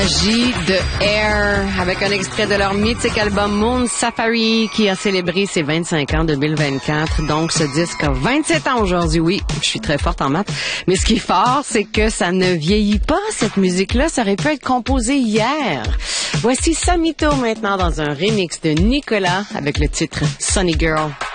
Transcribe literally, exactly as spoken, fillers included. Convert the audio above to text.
J de Air avec un extrait de leur mythique album Moon Safari qui a célébré ses vingt-cinq ans deux mille vingt-quatre. Donc ce disque a vingt-sept ans aujourd'hui. Oui, je suis très forte en maths. Mais ce qui est fort, c'est que ça ne vieillit pas, cette musique-là. Ça aurait pu être composé hier. Voici Samito maintenant dans un remix de Nicolas avec le titre Sunny Girl.